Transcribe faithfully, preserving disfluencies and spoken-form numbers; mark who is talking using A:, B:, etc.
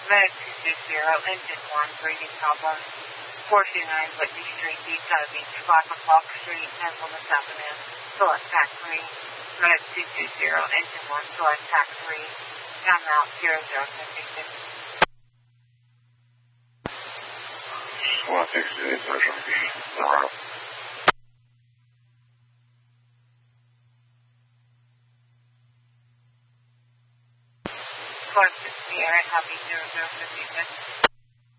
A: Med two six zero, engine one, breathing problems. four two nine Whitney Street, Utah Beach, Blackhawk Street, Pennsylvania Avenue. Select tax three. Med two two zero, engine one, select tax three. Down route zero zero seven six.
B: one six eight, zero.
A: Select sixty, Aaron, copy zero zero fifty six.